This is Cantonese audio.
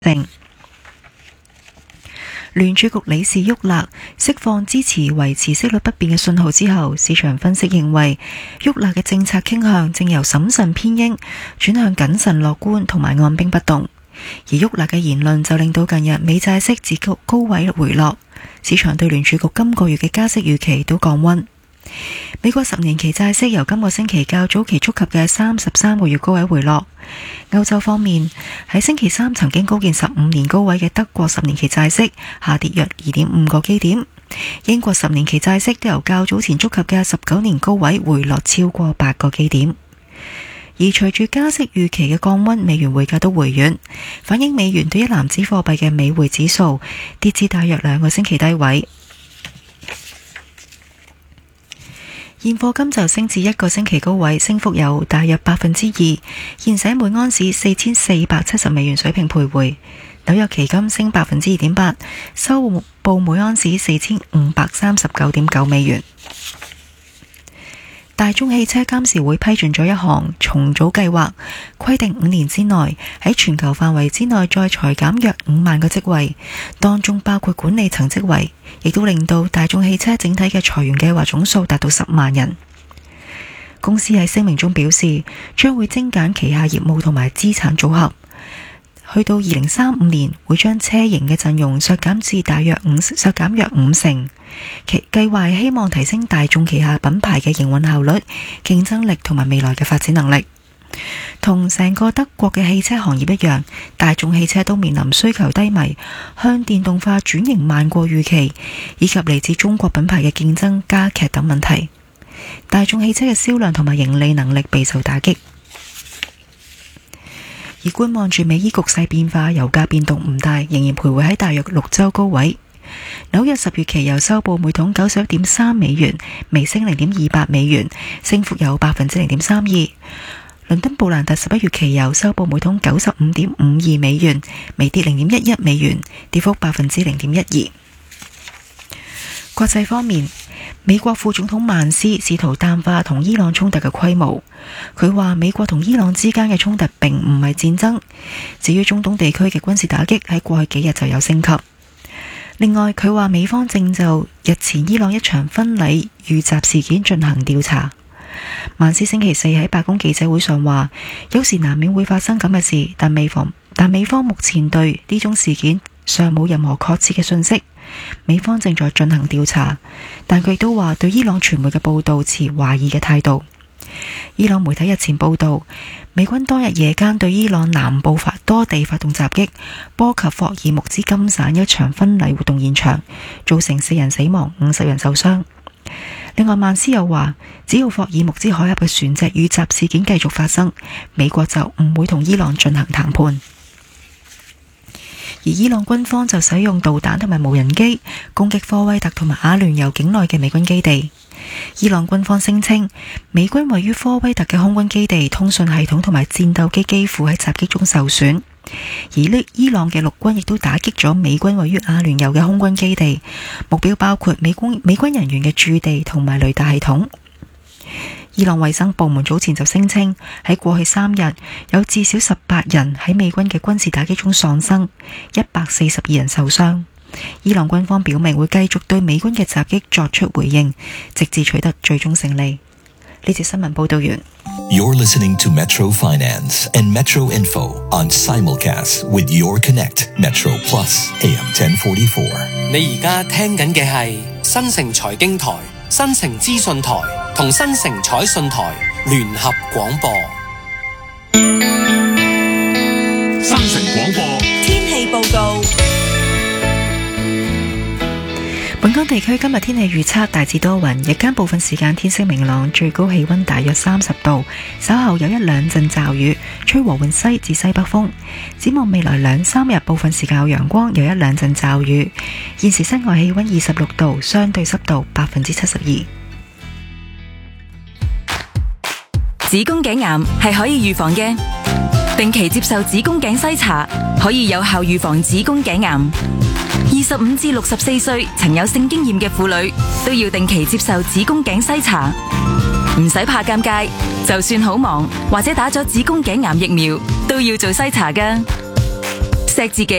定。聯儲局理事沃勒釋放支持維持息率不變嘅信號之後，市場分析認為沃勒嘅政策傾向正由審慎偏鷹轉向謹慎樂觀同埋按兵不動，而沃勒嘅言論就令到近日美債息自高位回落，市場對聯儲局今個月嘅加息預期都降溫。美國10年期債息由今個星期較早期觸及嘅33個月高位回落。歐洲方面，喺星期三曾經高見15年高位嘅德國10年期債息下跌約 2.5 個基點，英國10年期債息都由較早前觸及嘅19年高位回落超過8個基點。而隨住加息預期嘅降溫，美元匯價都回軟，反映美元對一籃子貨幣嘅美匯指數跌至大約2個星期低位。現貨金就升至1個星期高位，升幅有大約 2%， 現時每盎司4470美元水平徘徊。紐約期金升 2.8%， 收報每盎司4539.9美元。大眾汽車監事會批准咗一項重組計劃，規定5年之內喺全球範圍之內再裁減約5萬個職位，當中包括管理層職位，亦都令到大眾汽車整體嘅裁員計劃總數達到10萬人。公司喺聲明中表示，將會精簡旗下業務同埋資產組合，去到2035年會將車型嘅陣容削減約五成。其計劃係希望提升大眾旗下品牌嘅營運效率、競爭力同埋未來嘅發展能力。同成個德國嘅汽車行業一樣，大眾汽車都面臨需求低迷、向電動化轉型慢過預期，以及嚟自中國品牌嘅競爭加劇等問題。大眾汽車嘅銷量同埋盈利能力備受打擊。而觀望住美伊局勢變化，油價變動唔大，仍然徘徊喺大約6週高位。紐約10月期油收報每桶91.3美元，微升0.28美元，升幅有 0.32%。倫敦布蘭特11月期油收報每桶95.52美元，微跌0.11美元，跌幅 0.12%。國際方面，美國副總統曼斯試圖淡化同伊朗衝突嘅規模。佢話美國同伊朗之間嘅衝突並唔係戰爭。至於中東地區嘅軍事打擊喺過去幾日就有升級。另外，佢話美方正就日前伊朗一場婚禮遇襲事件進行調查。曼斯星期四喺白宮記者會上話，有時難免會發生咁嘅事，但美方目前對呢種事件尚冇任何確切嘅信息。美方正在進行調查，但佢亦都話對伊朗傳媒嘅報道持懷疑嘅態度。伊朗媒體日前報道，美軍當日夜間對伊朗南部多地發動襲擊，波及霍爾木茲金省一場婚禮活動現場，造成4人死亡、50人受傷。另外，曼斯又話，只要霍爾木茲海峽嘅船隻遇襲事件繼續發生，美國就唔會同伊朗進行談判。而伊朗軍方就使用導彈同埋無人機攻擊科威特同埋阿聯酋境內嘅美軍基地。伊朗軍方聲稱，美軍位於科威特嘅空軍基地通訊系統同埋戰鬥機幾乎喺襲擊中受損。而伊朗嘅陸軍亦都打擊咗美軍位於阿聯酋嘅空軍基地，目標包括美軍人員嘅駐地同埋雷達系統。伊朗衛生部門早前就聲稱，喺過去3日有至少18人喺美軍嘅軍事打擊中喪生，142人受傷。伊朗軍方表明會繼續對美軍嘅襲擊作出回應，直至取得最終勝利。呢節新聞報道完。 You're listening to Metro Finance and Metro Info on simulcast with Your Connect Metro Plus AM 1044。 你而家聽緊嘅係新城財經台、新城資訊台同新城彩訊台聯合廣播。 新城廣播天氣報告。本港地區今日天氣預測大致多雲，日間部分時間天色明朗，最高氣溫大約30度，稍後有1-2陣驟雨，吹和緩西至西北風。展望未來2-3日，部分時間有陽光，有1-2陣驟雨。現時室外氣溫26度，相對濕度72%。 子宮頸癌係可以預防嘅，定期接受子宮頸篩查可以有效預防子宮頸癌。25至64歲曾有性經驗嘅婦女都要定期接受子宮頸篩查，唔使怕尷尬，就算好忙或者打咗子宮頸癌疫苗都要做篩查㗎。錫自己